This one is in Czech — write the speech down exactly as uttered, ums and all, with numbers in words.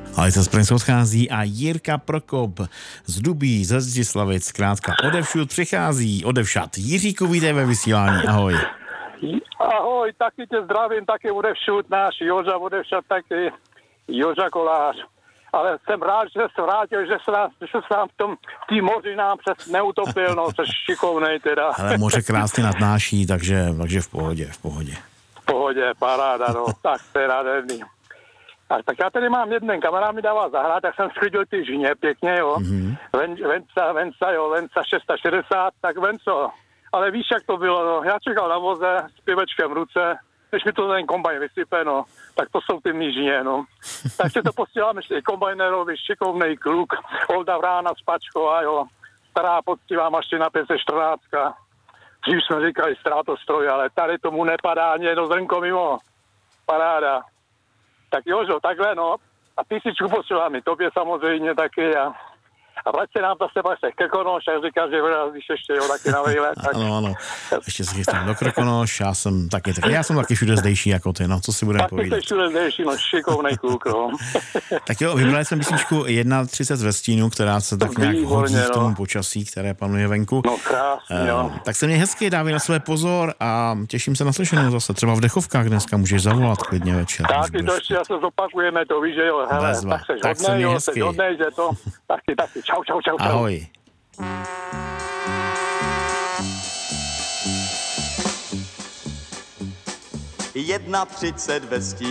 Alice Springs odchází a Jirka Prokop z Dubí, ze Zdislavic, zkrátka odevšud přichází, odevšad. Jiříku, vítej ve vysílání, ahoj. Ahoj, taky tě zdravím, taky odevšud náš Joža, odevšad taky Joža Kolář. Ale jsem rád, že se vrátil, že se nám, že se nám v tom v té moři nám přes neutopil, no, což šikovnej teda. Ale moře krásně nadnáší, takže, takže v pohodě, v pohodě. V pohodě, paráda, no, tak to je nádherný. A tak já tady mám jeden kamarád mi dával zahrát, tak jsem sklidil ty žně pěkně, jo. Mm-hmm. Ven, Venca, Venca, jo, Venca šedesát šest, tak Venco. Ale víš, jak to bylo, no. Já čekal na voze s pivečkem v ruce, než mi to ten kombajn vysype, no. Tak to jsou ty mížně, no. Takže to posílám ještě kombajnerovi, šikovnej kluk, Olda Vrána z Pačkova, jo. Stará poctivá mašina pět set čtrnáct. Dřív jsme říkali ztrátostroj, ale tady tomu nepadá ani jedno zrnko mimo. Paráda. Tak Jožo, takhle no, a písničku posílám i tobě samozřejmě taky a, a vrať se nám zase pak se Krkonoš, jak říkáš, že vyrazíš ještě jo, taky na výlet. Tak... Ano, ano, ještě se chystám do Krkonoš, já jsem taky, taky, já jsem taky všude zdejší jako ty, no, co si budeme povídat. Taky jsi všude zdejší, no, šikovnej kluk, no. Tak jo, vybrali jsme písničku třicet jedna ve stínu, která se tak nějak hodí k tomu počasí, které panuje venku. No krásně, jo. Tak se mě hezky, dávej na své pozor a těším se na slyšenou zase, třeba v Dechovkách dneska můžeš zavolat klidně večer. Taky to ještě zase zopakujeme, to víš, že jo, hele, Bezva. tak seš Tak se hodnej, mě jo, hezky. seš hodnej, že to, taky, taky, čau, čau, čau, čau. Ahoj. Jedna třicet ve stínu.